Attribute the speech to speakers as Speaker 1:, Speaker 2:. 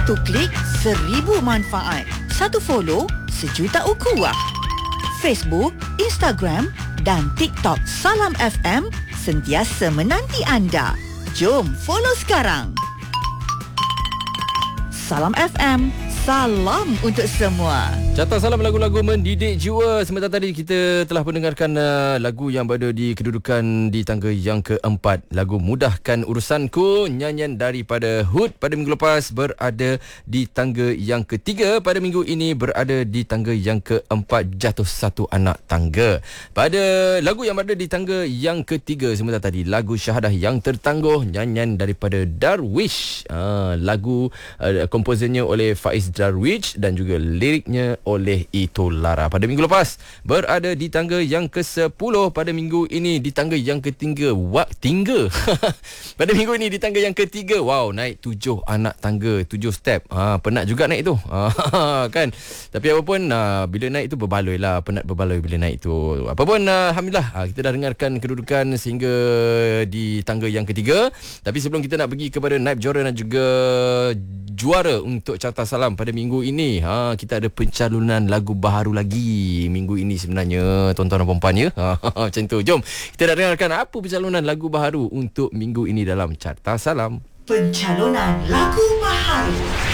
Speaker 1: Satu klik, 1000 manfaat. Satu follow, 1 juta ukhuwah. Facebook, Instagram dan TikTok Salam FM sentiasa menanti anda. Jom follow sekarang. Salam FM, salam untuk semua.
Speaker 2: Carta Salam lagu-lagu mendidik jiwa. Sebentar tadi kita telah mendengarkan lagu yang berada di kedudukan di tangga yang keempat. Lagu Mudahkan Urusanku, nyanyian daripada Hood pada minggu lepas berada di tangga yang ketiga. Pada minggu ini berada di tangga yang keempat, jatuh satu anak tangga. Pada lagu yang berada di tangga yang ketiga sebentar tadi, lagu Syahadah Yang Tertangguh, nyanyian daripada Darwish. Lagu komposernya oleh Faiz Darwish dan juga liriknya oleh Ito Lara. Pada minggu lepas berada di tangga yang ke-10. Pada minggu ini di tangga yang ketiga. Pada minggu ini di tangga yang ketiga. Wow, naik 7 anak tangga, 7 step. Penat juga naik tu. Kan. Tapi apapun bila naik tu berbaloi lah. Penat berbaloi bila naik tu. Apapun alhamdulillah kita dah dengarkan kedudukan sehingga di tangga yang ketiga. Tapi sebelum kita nak pergi kepada naib juara dan juga juara untuk Carta Salam pada minggu ini, kita ada pencalonan lagu baharu lagi minggu ini sebenarnya, tuan-tuan dan puan-puan ya. Macam tu. Jom kita nak dengarkan apa pencalonan lagu baharu untuk minggu ini dalam Carta Salam.
Speaker 1: Pencalonan lagu baharu.